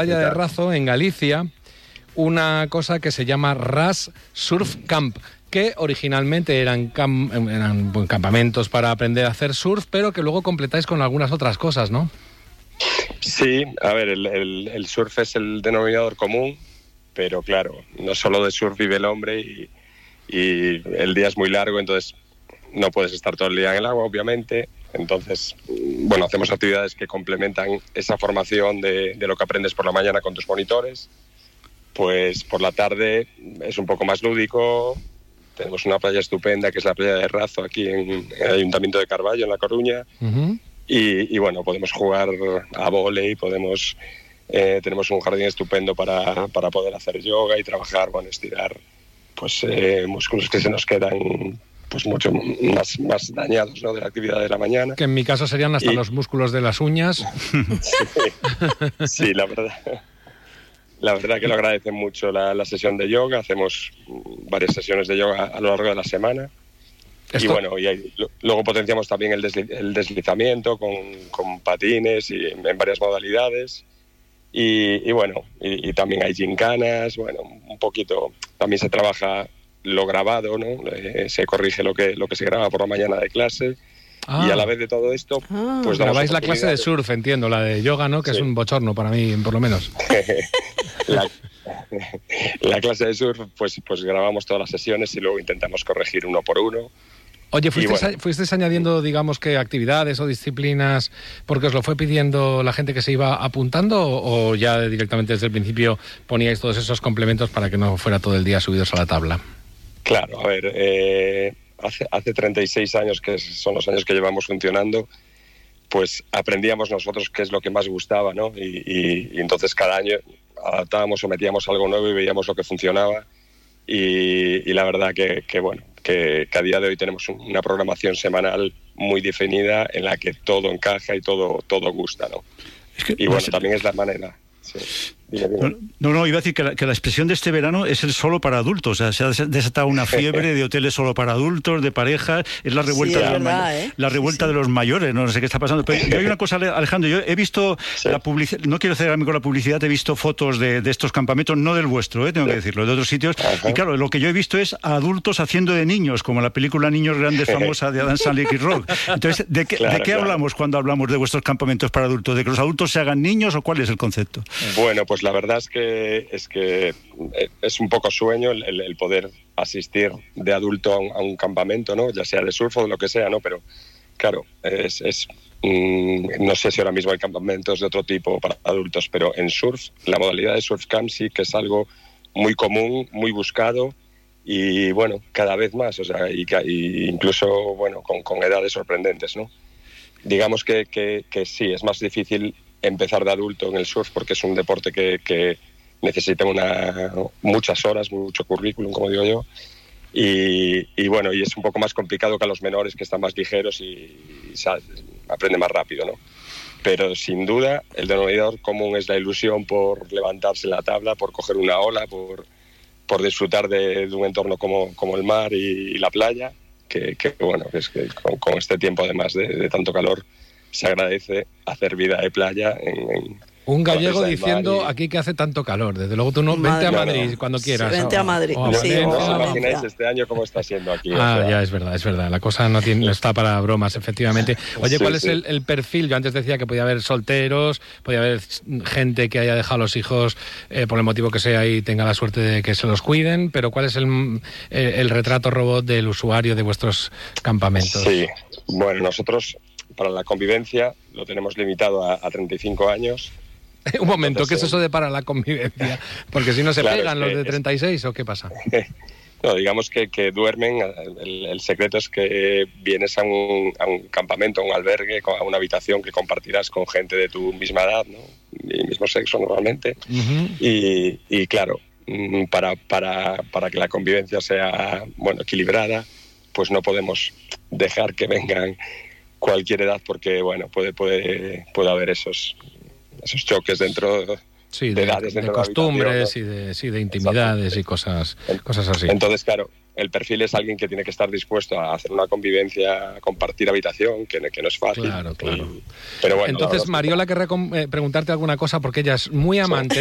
playa de Razo, en Galicia, una cosa que se llama RAS Surf Camp, que originalmente eran campamentos para aprender a hacer surf, pero que luego completáis con algunas otras cosas, ¿no? Sí, a ver, el surf es el denominador común, pero claro, no solo de surf vive el hombre y el día es muy largo, entonces no puedes estar todo el día en el agua, obviamente. Entonces, bueno, hacemos actividades que complementan esa formación de lo que aprendes por la mañana con tus monitores. Pues por la tarde es un poco más lúdico. Tenemos una playa estupenda que es la playa de Razo aquí en el Ayuntamiento de Carballo, en La Coruña. Uh-huh. Y bueno, podemos jugar a vóley, tenemos un jardín estupendo para poder hacer yoga y trabajar, bueno, estirar pues músculos que se nos quedan pues mucho más dañados, ¿no?, de la actividad de la mañana. Que en mi caso serían hasta los músculos de las uñas. Sí, la verdad que lo agradecen mucho la sesión de yoga. Hacemos varias sesiones de yoga a lo largo de la semana. Y bueno, luego potenciamos también el deslizamiento con patines y en varias modalidades. Y bueno, y también hay gincanas. Bueno, un poquito también se trabaja lo grabado, ¿no? Se corrige lo que se graba por la mañana de clase. Y a la vez de todo esto, pues grabáis la clase de surf, entiendo, la de yoga, ¿no? Que sí. Es un bochorno para mí, por lo menos. la clase de surf, pues grabamos todas las sesiones y luego intentamos corregir uno por uno. Oye, ¿fuisteis añadiendo, digamos, que actividades o disciplinas porque os lo fue pidiendo la gente que se iba apuntando, o ya directamente desde el principio poníais todos esos complementos para que no fuera todo el día subidos a la tabla? Claro, a ver, hace 36 años, que son los años que llevamos funcionando, pues aprendíamos nosotros qué es lo que más gustaba, ¿no? Y entonces cada año adaptábamos o metíamos algo nuevo y veíamos lo que funcionaba. Y la verdad que bueno, que a día de hoy tenemos una programación semanal muy definida en la que todo encaja y todo gusta, ¿no? Y bueno, también es la manera. Sí. No, iba a decir que la expresión de este verano es el solo para adultos. O sea, se ha desatado una fiebre de hoteles solo para adultos, de parejas. Es la revuelta, la revuelta de los mayores. No sé qué está pasando. Pero yo hay una cosa, Alejandro, yo he visto la publicidad, no quiero cegarme con la publicidad, he visto fotos de estos campamentos, no del vuestro, tengo que decirlo, de otros sitios. Ajá. Y claro, lo que yo he visto es a adultos haciendo de niños, como la película Niños Grandes famosa de Adam Sandler y Rock. Entonces, ¿de qué hablamos cuando hablamos de vuestros campamentos para adultos? ¿De que los adultos se hagan niños o cuál es el concepto? Bueno, pues la verdad es que es un poco sueño el poder asistir de adulto a un campamento, ¿no? Ya sea de surf o de lo que sea, ¿no? Pero claro, no sé si ahora mismo hay campamentos de otro tipo para adultos, pero en surf, la modalidad de surf camp sí que es algo muy común, muy buscado y bueno, cada vez más, o sea, y incluso bueno, con edades sorprendentes, ¿no? Digamos que sí, es más difícil empezar de adulto en el surf porque es un deporte que necesita muchas horas, mucho currículum, como digo yo, y bueno, y es un poco más complicado que a los menores, que están más ligeros y aprende más rápido, ¿no? Pero sin duda el denominador común es la ilusión por levantarse en la tabla, por coger una ola, por disfrutar de un entorno como el mar y la playa, que bueno, es que con este tiempo además de tanto calor se agradece hacer vida de playa un gallego diciendo aquí que hace tanto calor. Desde luego tú vente a Madrid cuando quieras. Vente a Madrid. No os imagináis este año cómo está siendo aquí. Ya, es verdad. La cosa no está para bromas, efectivamente. Oye, ¿cuál es el perfil? Yo antes decía que podía haber solteros, podía haber gente que haya dejado a los hijos por el motivo que sea y tenga la suerte de que se los cuiden, pero ¿cuál es el retrato robot del usuario de vuestros campamentos? Sí, bueno, nosotros para la convivencia lo tenemos limitado a 35 años. Un momento, ¿qué es eso de para la convivencia? Porque si no se pegan los de 36, ¿o qué pasa? No, digamos que duermen. El secreto es que vienes a un campamento, a un albergue, a una habitación que compartirás con gente de tu misma edad, ¿no? Y mismo sexo normalmente. Uh-huh. Y claro, para que la convivencia sea equilibrada, pues no podemos dejar que vengan cualquier edad porque bueno, puede haber esos choques dentro Sí, de edades de costumbres y de intimidades y cosas así. Entonces, claro, el perfil es alguien que tiene que estar dispuesto a hacer una convivencia, a compartir habitación, que no es fácil. Claro. Pero bueno, entonces, Mariola, querré preguntarte alguna cosa, porque ella es muy amante